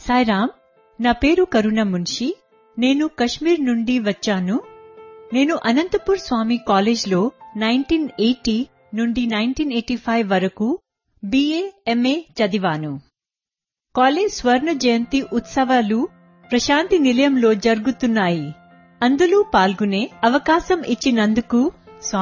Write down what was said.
సాయిరామ్. నా పేరు కరుణ మున్షి. నేను కశ్మీర్ నుండి వచ్చాను. నేను అనంతపూర్ స్వామి కాలేజ్లో 1980 నుండి 1985 వరకు BA, MA చదివాను. కాలేజ్ స్వర్ణ జయంతి ఉత్సవాలు ప్రశాంతి నిలయంలో జరుగుతున్నాయి. అందులో పాల్గొనే అవకాశం ఇచ్చినందుకు